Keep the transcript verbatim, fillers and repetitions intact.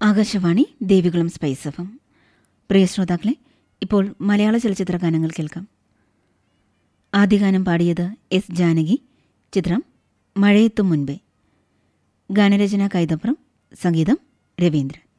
Akashvani Devikulam spice F M. പ്രിയ ശ്രോതാക്കളെ, ഇപ്പോൾ മലയാള ചലച്ചിത്ര ഗാനങ്ങൾ കേൾക്കാം. ആദ്യ ഗാനം പാടിയത് എസ് ജാനകി. ചിത്രം മഴയെത്തും മുൻപേ. ഗാനരചന കൈതപ്രം, സംഗീതം രവീന്ദ്രൻ.